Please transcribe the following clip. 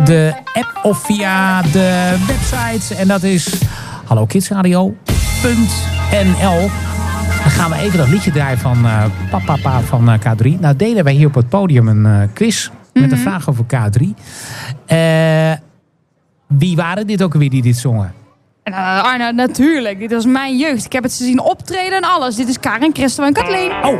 de app of via de website. En dat is hallokidsradio.nl. Dan gaan we even dat liedje draaien van Papa van K3. Nou deden wij hier op het podium een quiz met een vraag over K3. Wie waren dit ook weer die dit zongen? Arna, natuurlijk. Dit was mijn jeugd. Ik heb het ze zien optreden en alles. Dit is Karin, Christel en Kathleen. Oh,